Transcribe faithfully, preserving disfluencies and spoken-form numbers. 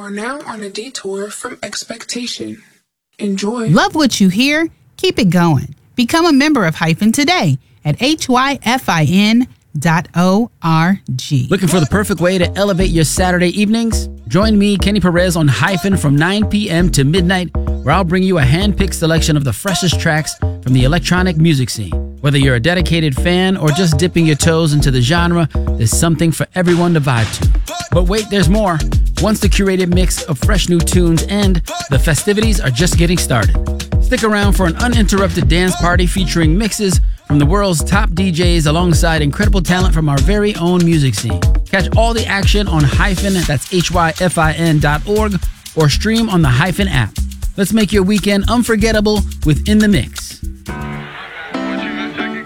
are now on a detour from expectation. Enjoy. Love what you hear? Keep it going. Become a member of Hyphen today at H Y F I N dot O R G. Looking for the perfect way to elevate your Saturday evenings? Join me, Kenny Perez, on Hyphen from nine p.m. to midnight, where I'll bring you a hand-picked selection of the freshest tracks from the electronic music scene. Whether you're a dedicated fan or just dipping your toes into the genre, there's something for everyone to vibe to. But wait, there's more. Once the curated mix of fresh new tunes end, the festivities are just getting started. Stick around for an uninterrupted dance party featuring mixes from the world's top D Js alongside incredible talent from our very own music scene. Catch all the action on Hyphen, that's H Y F I N dot org, or stream on the Hyphen app. Let's make your weekend unforgettable with In the Mix.